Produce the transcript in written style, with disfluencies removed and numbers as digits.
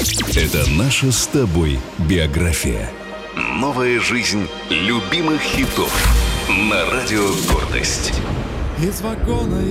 Это наша с тобой биография. Новая жизнь любимых хитов на радио «Гордость». Из вагона